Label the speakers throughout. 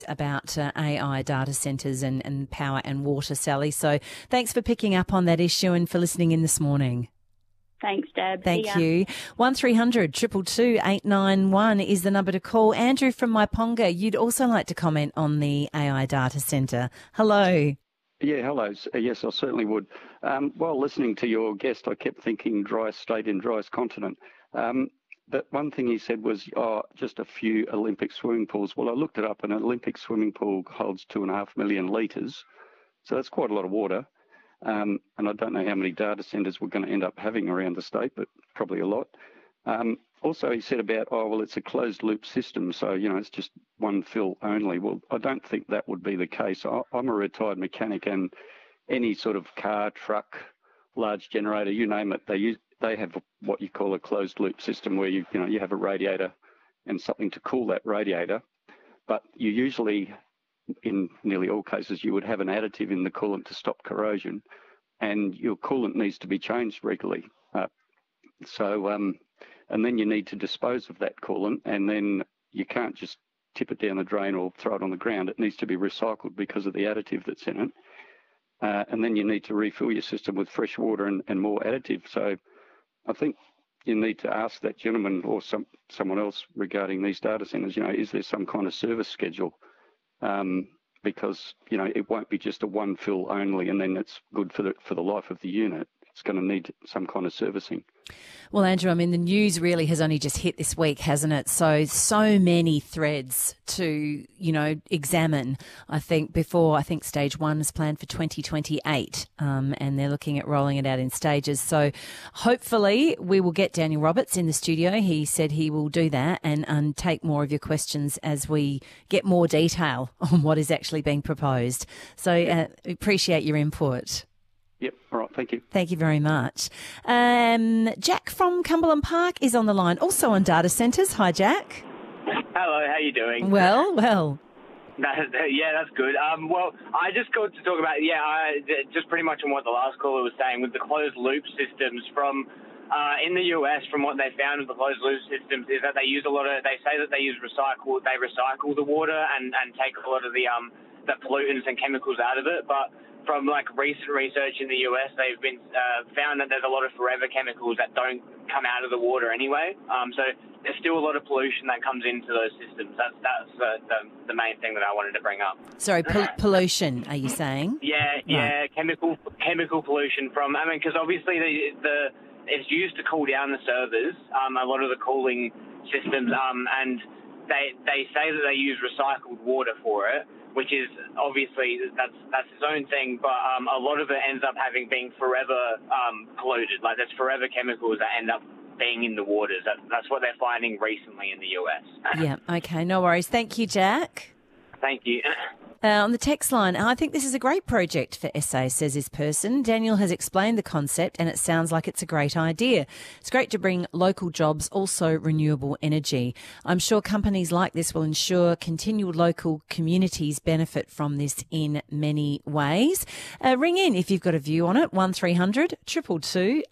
Speaker 1: about AI data centres and power and water, Sally. So thanks for picking up on that issue and for listening in this morning.
Speaker 2: Thanks, Deb.
Speaker 1: Thank you. 1300 222 891 is the number to call. Andrew from Maiponga, you'd also like to comment on the AI data centre. Hello.
Speaker 3: Yeah, hello. Yes, I certainly would. While listening to your guest, I kept thinking driest state in driest continent. But one thing he said was, just a few Olympic swimming pools. Well, I looked it up, and an Olympic swimming pool holds 2.5 million litres. So that's quite a lot of water. And I don't know how many data centres we're going to end up having around the state, but probably a lot. Also, he said about, it's a closed loop system, so, it's just one fill only. Well, I don't think that would be the case. I'm a retired mechanic, and any sort of car, truck, large generator, you name it, they have what you call a closed loop system where you have a radiator and something to cool that radiator. But you usually, in nearly all cases, you would have an additive in the coolant to stop corrosion, and your coolant needs to be changed regularly. And then you need to dispose of that coolant, and then you can't just tip it down the drain or throw it on the ground. It needs to be recycled because of the additive that's in it. And then you need to refill your system with fresh water and more additive. So I think you need to ask that gentleman or someone else regarding these data centres, is there some kind of service schedule? Because, it won't be just a one fill only and then it's good for the life of the unit. It's going to need some kind of servicing.
Speaker 1: Well, Andrew, the news really has only just hit this week, hasn't it? So many threads to, examine, I think stage 1 is planned for 2028, and they're looking at rolling it out in stages. So hopefully we will get Daniel Roberts in the studio. He said he will do that and take more of your questions as we get more detail on what is actually being proposed. So appreciate your input.
Speaker 3: Yep. All right. Thank you.
Speaker 1: Thank you very much. Jack from Cumberland Park is on the line, also on data centres. Hi, Jack.
Speaker 4: Hello. How you doing?
Speaker 1: Well.
Speaker 4: Yeah, that's good. Well, I just got to talk about, just pretty much on what the last caller was saying with the closed loop systems from in the US. From what they found with the closed loop systems is that they say that they recycle the water and take a lot of the pollutants and chemicals out of it, but from recent research in the US, they've been found that there's a lot of forever chemicals that don't come out of the water anyway. So there's still a lot of pollution that comes into those systems. That's the main thing that I wanted to bring up.
Speaker 1: Sorry, pollution, are you saying?
Speaker 4: Yeah, chemical pollution from. Because obviously it's used to cool down the servers. A lot of the cooling systems, and they say that they use recycled water for it, which is obviously that's its own thing, but a lot of it ends up being forever polluted. There's forever chemicals that end up being in the waters. That's what they're finding recently in the US.
Speaker 1: Yeah, okay, no worries. Thank you, Jack.
Speaker 4: Thank you.
Speaker 1: On the text line, I think this is a great project for SA, says this person. Daniel has explained the concept and it sounds like it's a great idea. It's great to bring local jobs, also renewable energy. I'm sure companies like this will ensure continual local communities benefit from this in many ways. Ring in if you've got a view on it, 1300 222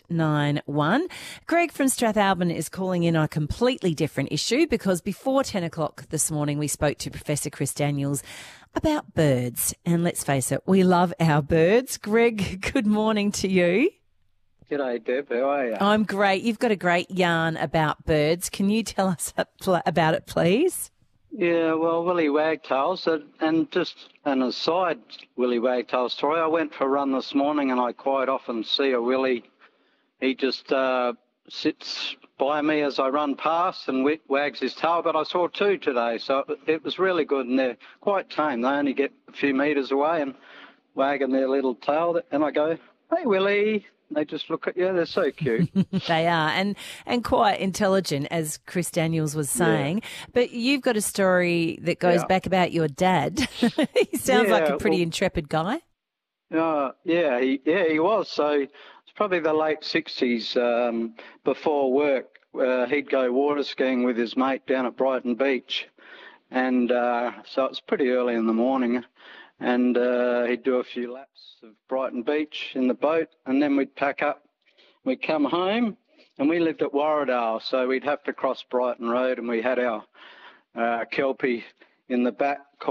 Speaker 1: 891. Greg from Strathalbyn is calling in on a completely different issue because before 10 o'clock this morning we spoke to Professor Chris Daniels about birds. And let's face it, we love our birds. Greg, good morning to you.
Speaker 5: G'day, Deb. How are you?
Speaker 1: I'm great. You've got a great yarn about birds. Can you tell us about it, please?
Speaker 5: Yeah, well, Willie Wagtails, and just an aside Willie Wagtail story, I went for a run this morning and I quite often see a Willie. He just sits by me as I run past and wags his tail, but I saw two today, so it was really good, and they're quite tame. They only get a few metres away and wagging their little tail, and I go, "Hey, Willie." And they just look at you. They're so cute.
Speaker 1: They are, and quite intelligent, as Chris Daniels was saying. Yeah. But you've got a story that goes back about your dad. He sounds like a pretty intrepid guy.
Speaker 5: He was. So it's probably the late 60s. Before work, he'd go water skiing with his mate down at Brighton Beach. And so it's pretty early in the morning. And he'd do a few laps of Brighton Beach in the boat. And then we'd pack up. We'd come home. And we lived at Warradale, so we'd have to cross Brighton Road. And we had our Kelpie in the back